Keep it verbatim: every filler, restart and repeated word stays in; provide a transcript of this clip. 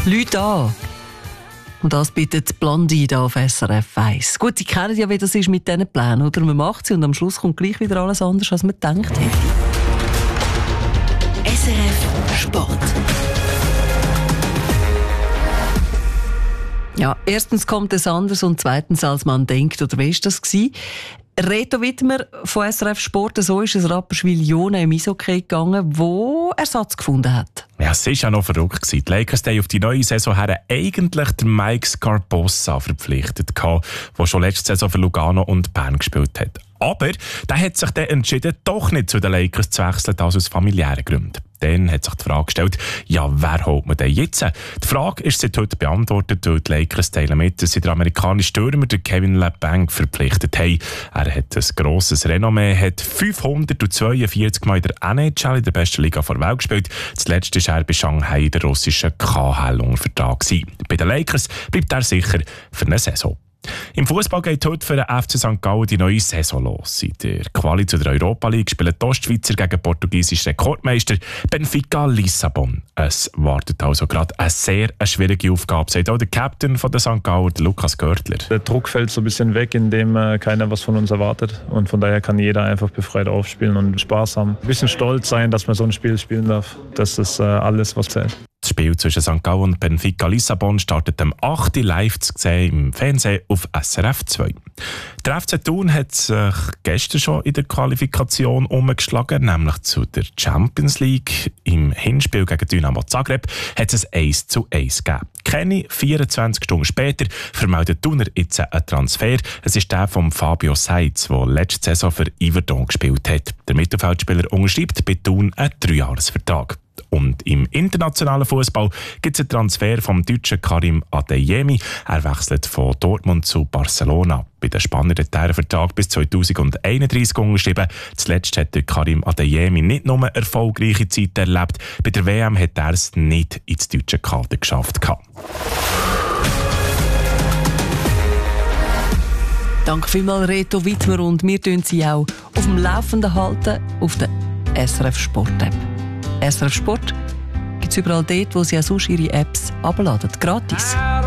Leute an. Und das bittet Blondie hier auf S R F eins. Gut, Sie kennen ja, wie das ist mit diesen Plänen, oder? Man macht sie und am Schluss kommt gleich wieder alles anders, als man gedacht hätte. S R F Sport. Ja, erstens kommt es anders und zweitens, als man denkt. Oder wie war das gewesen? Reto Wittmer von S R F Sport, so ist es Rapperswil-Jona im Eishockey gegangen, wo Ersatz gefunden hat. Ja, es war ja noch verrückt. Die Lakers haben auf die neue Saison her eigentlich den Mike Scarbossa verpflichtet, der schon letzte Saison für Lugano und Bern gespielt hat. Aber der hat sich dann entschieden, doch nicht zu den Lakers zu wechseln, als aus familiären Gründen. Dann hat sich die Frage gestellt, ja, wer holt man denn jetzt? Die Frage ist seit heute beantwortet, weil die Lakers teilen mit, dass sie den amerikanischen Stürmer Kevin LeBlanc verpflichtet haben. Er hat ein grosses Renommee, hat fünfhundertzweiundvierzig Mal in der N H L, in der besten Liga der Welt, gespielt. Zuletzt war er bei Shanghai in der russischen K H L unter Vertrag. Bei den Lakers bleibt er sicher für eine Saison. Im Fußball geht heute für den F C Sankt Gallen die neue Saison los. In der Quali zu der Europa League spielen die Ostschweizer gegen portugiesischen Rekordmeister Benfica Lissabon. Es wartet also gerade eine sehr eine schwierige Aufgabe, sagt auch der Captain von der Sankt Gallen, Lukas Görtler. Der Druck fällt so ein bisschen weg, indem äh, keiner was von uns erwartet. Und von daher kann jeder einfach befreit aufspielen und Spaß haben. Ein bisschen stolz sein, dass man so ein Spiel spielen darf. Das ist äh, alles, was zählt. Das Spiel zwischen Sankt Gallen und Benfica Lissabon startet am achten live zu sehen im Fernsehen auf S R F zwei. Der F C Thun hat sich gestern schon in der Qualifikation umgeschlagen, nämlich zu der Champions League. Im Hinspiel gegen Dynamo Zagreb hat es ein eins zu eins gegeben. Keine vierundzwanzig Stunden später vermeldet Thuner jetzt einen Transfer. Es ist der von Fabio Seitz, der letzte Saison für Yverdon gespielt hat. Der Mittelfeldspieler unterschreibt bei Thun einen Dreijahresvertrag. Und im internationalen Fußball gibt es einen Transfer vom deutschen Karim Adeyemi. Er wechselt von Dortmund zu Barcelona. Bei den Spaniern hat er einen Vertrag bis zweitausendeinunddreißig unterschrieben. Zuletzt hat der Karim Adeyemi nicht nur eine erfolgreiche Zeit erlebt. Bei der W M hat er es nicht ins deutsche Kader geschafft. Danke vielmals, Reto Wittmer. Und wir tun Sie auch auf dem Laufenden halten auf der S R F Sport App. S R F Sport gibt es überall dort, wo Sie auch sonst Ihre Apps abladen. Gratis.